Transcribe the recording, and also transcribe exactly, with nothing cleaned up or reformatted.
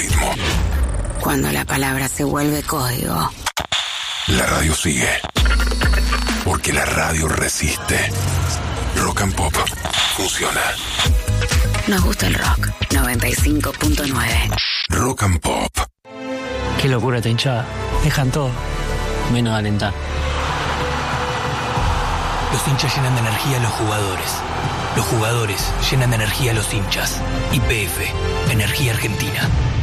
ritmo. Cuando la palabra se vuelve código, la radio sigue. Porque la radio resiste. Rock and Pop funciona. Nos gusta el rock. noventa y cinco punto nueve. Rock and Pop. Qué locura esta hinchada. Dejan todo, menos alentar. Los hinchas llenan de energía a los jugadores. Los jugadores llenan de energía a los hinchas. Y P F, Energía Argentina.